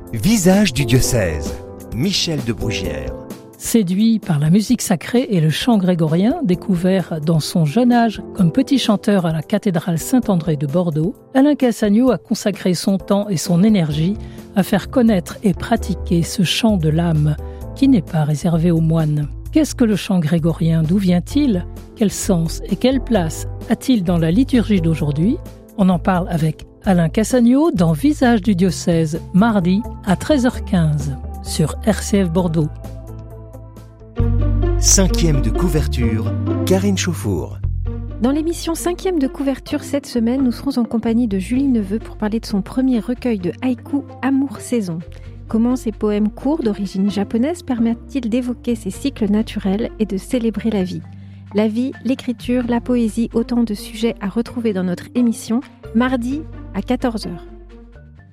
Visage du diocèse, Michel de Brugière. Séduit par la musique sacrée et le chant grégorien, découvert dans son jeune âge comme petit chanteur à la cathédrale Saint-André de Bordeaux, Alain Cassagno a consacré son temps et son énergie à faire connaître et pratiquer ce chant de l'âme qui n'est pas réservé aux moines. Qu'est-ce que le chant grégorien ? D'où vient-il ? Quel sens et quelle place a-t-il dans la liturgie d'aujourd'hui ? On en parle avec Alain Cassagno dans Visage du diocèse, mardi à 13h15 sur RCF Bordeaux. 5e de couverture, Karine Chauffour. Dans l'émission 5e de couverture cette semaine, nous serons en compagnie de Julie Neveu pour parler de son premier recueil de haïku Amour Saison. Comment ces poèmes courts d'origine japonaise permettent-ils d'évoquer ces cycles naturels et de célébrer la vie ? La vie, l'écriture, la poésie, autant de sujets à retrouver dans notre émission, mardi à 14h.